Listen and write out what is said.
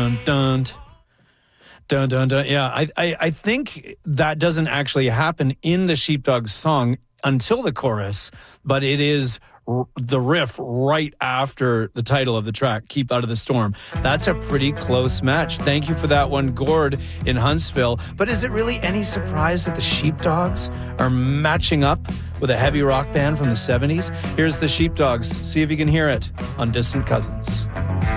dun, dun. Dun, dun, dun. Yeah, I think that doesn't actually happen in the Sheepdogs song until the chorus, but it is the riff right after the title of the track, Keep Out of the Storm. That's a pretty close match. Thank you for that one, Gord in Huntsville. But is it really any surprise that the Sheepdogs are matching up with a heavy rock band from the 70s? Here's the Sheepdogs. See if you can hear it on Distant Cousins.